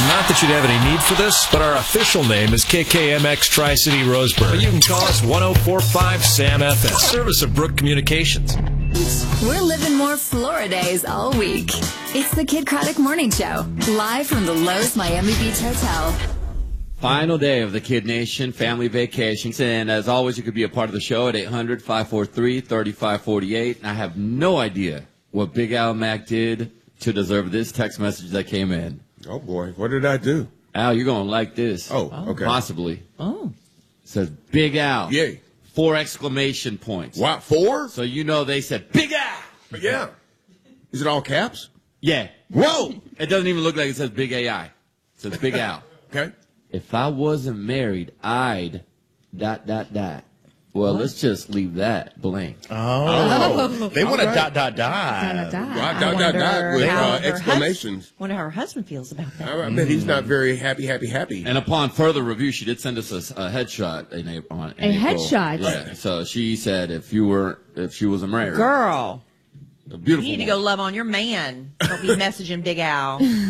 Not that you'd have any need for this, but our official name is KKMX Tri-City Roseburg. But you can call us 1045 Sam FM. Service of Brook Communications. We're living more Florida days all week. It's the Kid Craddock Morning Show, live from the Lowe's Miami Beach Hotel. Final day of the Kid Nation family vacations. And as always, you could be a part of the show at 800-543-3548. I have no idea what Big Al Mack did to deserve this text message that came in. Oh, boy. What did I do? Al, you're going to like this. Oh, okay. Possibly. Oh. It says Big Al. Yay. 4 exclamation points. What, 4? So you know they said Big Al. Yeah. Is it all caps? Yeah. Whoa. It doesn't even look like it says Big AI. It says Big Al. Okay. If I wasn't married, I'd ... Well, let's just leave that blank. Oh. They want a ... Dot, with exclamations. Wonder how her husband feels about that. I bet he's not very happy. And upon further review, she did send us a headshot in April. Headshot? Yeah. So she said if she wasn't married. Girl, A beautiful you need to woman. go love on your man. Don't be messaging Big Al.